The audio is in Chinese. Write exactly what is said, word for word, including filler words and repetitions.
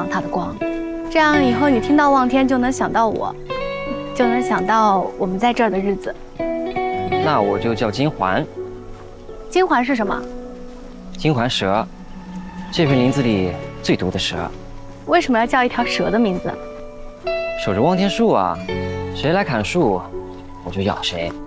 上他的光，这样以后你听到望天就能想到我，就能想到我们在这儿的日子。 那我就叫金环。 金环是什么？ 金环蛇，这片林子里最毒的蛇。 为什么要叫一条蛇的名字？ 守着望天树啊，谁来砍树，我就咬谁。